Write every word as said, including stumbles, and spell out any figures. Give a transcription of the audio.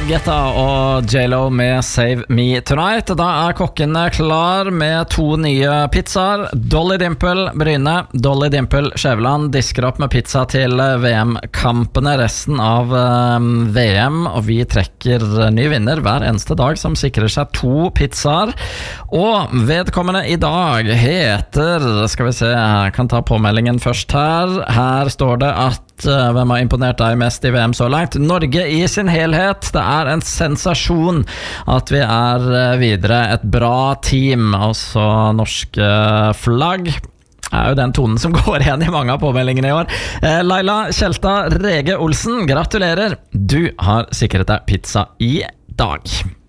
David Guetta og J Lo med Save Me Tonight. Da er kokkene klar med to nye pizzaer. Dolly Dimple Bryne, Dolly Dimple Skjæveland disker opp med pizza til V M-kampene resten av um, V M, og vi trekker ny vinner hver eneste dag som sikrer seg to pizzaer. Og vedkommende i dag heter, skal vi se, jeg kan ta påmeldingen først her. Her står det at hvem har imponert deg mest i V M så langt? Norge i sin helhet. Det er en sensasjon at vi er videre. Et bra team. Også norske flagg er jo den tonen som går igjen i mange av påmeldingene i år. eh, Laila Kjelta Rege Olsen, gratulerer. Du har sikret deg pizza i dag.